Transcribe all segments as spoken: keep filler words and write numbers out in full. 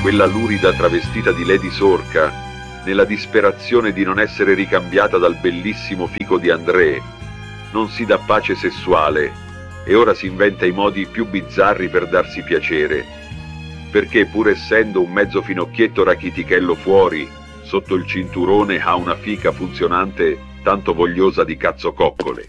quella lurida travestita di Lady Sorca, nella disperazione di non essere ricambiata dal bellissimo fico di André, non si dà pace sessuale e ora si inventa i modi più bizzarri per darsi piacere, perché pur essendo un mezzo finocchietto rachitichello fuori, sotto il cinturone ha una fica funzionante tanto vogliosa di cazzococcole.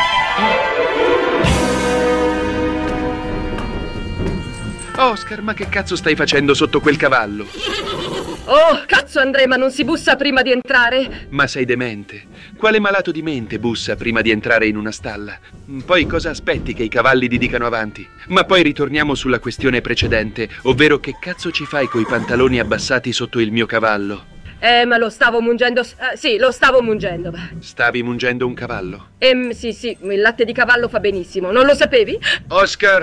Oscar, ma che cazzo stai facendo sotto quel cavallo? Oh, cazzo André, ma non si bussa prima di entrare? Ma sei demente. Quale malato di mente bussa prima di entrare in una stalla? Poi cosa aspetti che i cavalli ti dicano avanti? Ma poi ritorniamo sulla questione precedente, ovvero che cazzo ci fai coi pantaloni abbassati sotto il mio cavallo? Eh, ma lo stavo mungendo... Eh, sì, lo stavo mungendo. Stavi mungendo un cavallo? Ehm, sì, sì, il latte di cavallo fa benissimo, non lo sapevi? Oscar!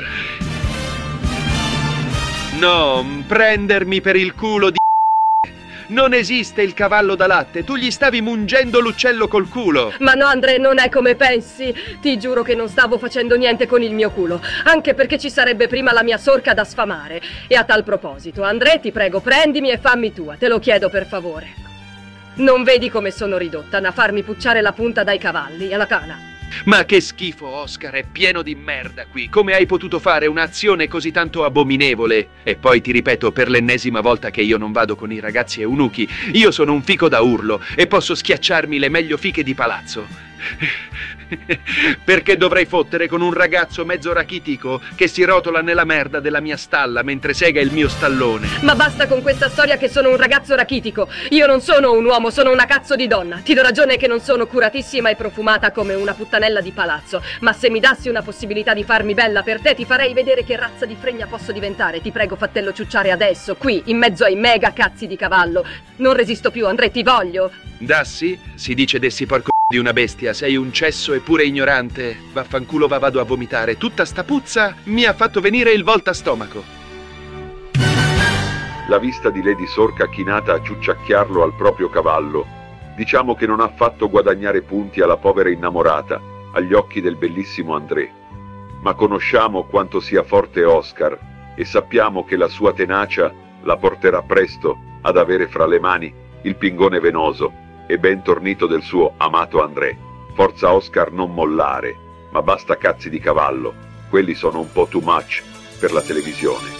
No, prendermi per il culo di... Non esiste il cavallo da latte, tu gli stavi mungendo l'uccello col culo. Ma no, André, non è come pensi. Ti giuro che non stavo facendo niente con il mio culo, anche perché ci sarebbe prima la mia sorca da sfamare. E a tal proposito, André, ti prego, prendimi e fammi tua, te lo chiedo per favore. Non vedi come sono ridotta a farmi pucciare la punta dai cavalli, alla cana? Ma che schifo, Oscar, è pieno di merda qui. Come hai potuto fare un'azione così tanto abominevole? E poi ti ripeto per l'ennesima volta che io non vado con i ragazzi eunuchi. Io sono un fico da urlo e posso schiacciarmi le meglio fiche di palazzo. Perché dovrei fottere con un ragazzo mezzo rachitico che si rotola nella merda della mia stalla mentre sega il mio stallone? Ma basta con questa storia che sono un ragazzo rachitico. Io non sono un uomo, sono una cazzo di donna. Ti do ragione che non sono curatissima e profumata come una puttanella di palazzo, ma se mi dassi una possibilità di farmi bella per te, ti farei vedere che razza di fregna posso diventare. Ti prego, fattello ciucciare adesso, qui, in mezzo ai mega cazzi di cavallo. Non resisto più, André, ti voglio. Dassi? Si dice dessi porco di una bestia, sei un cesso e pure ignorante. Vaffanculo, va, vado a vomitare. Tutta sta puzza mi ha fatto venire il volta stomaco. La vista di Lady Sorca chinata a ciucciacchiarlo al proprio cavallo, diciamo che non ha fatto guadagnare punti alla povera innamorata, agli occhi del bellissimo André. Ma conosciamo quanto sia forte Oscar e sappiamo che la sua tenacia la porterà presto ad avere fra le mani il pingone venoso e ben tornito del suo amato André. Forza Oscar, non mollare, ma basta cazzi di cavallo, quelli sono un po' too much per la televisione.